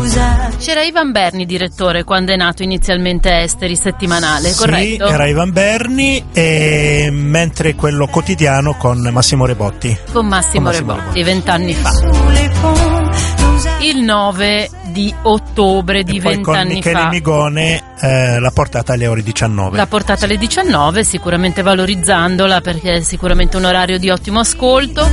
C'era Ivan Berni, direttore, quando è nato inizialmente Esteri settimanale, corretto? Sì, era Ivan Berni, mentre quello quotidiano con Massimo Rebotti. Con Massimo Rebotti, 20 anni fa. Il 9 di ottobre di 20 con anni Michele fa. Migone l'ha portata alle ore 19. L'ha portata alle 19, sicuramente valorizzandola, perché è sicuramente un orario di ottimo ascolto.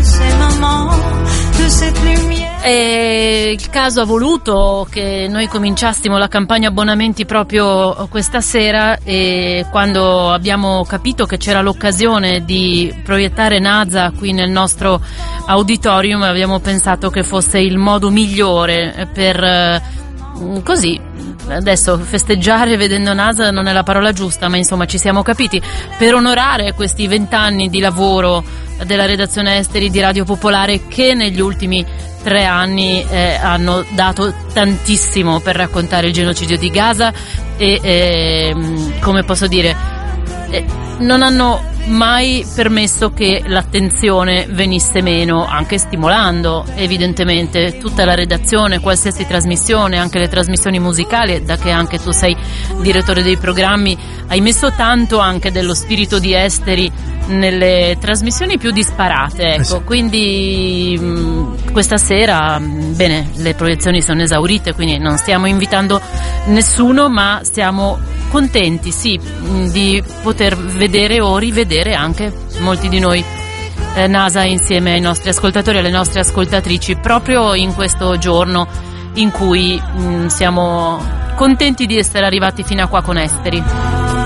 E il caso ha voluto che noi cominciassimo la campagna abbonamenti proprio questa sera, e quando abbiamo capito che c'era l'occasione di proiettare NASA qui nel nostro auditorium, abbiamo pensato che fosse il modo migliore per così, adesso festeggiare vedendo NASA non è la parola giusta, ma insomma ci siamo capiti, per onorare questi 20 anni di lavoro della redazione Esteri di Radio Popolare, che negli ultimi 3 anni hanno dato tantissimo per raccontare il genocidio di Gaza e come posso dire, non hanno mai permesso che l'attenzione venisse meno, anche stimolando evidentemente tutta la redazione, qualsiasi trasmissione, anche le trasmissioni musicali, da che anche tu sei direttore dei programmi, hai messo tanto anche dello spirito di Esteri nelle trasmissioni più disparate, ecco. Sì. Quindi questa sera, bene, le proiezioni sono esaurite, quindi non stiamo invitando nessuno, ma siamo contenti, sì, di poter vedere o rivedere anche molti di noi NASA insieme ai nostri ascoltatori e alle nostre ascoltatrici, proprio in questo giorno in cui siamo contenti di essere arrivati fino a qua con Esteri.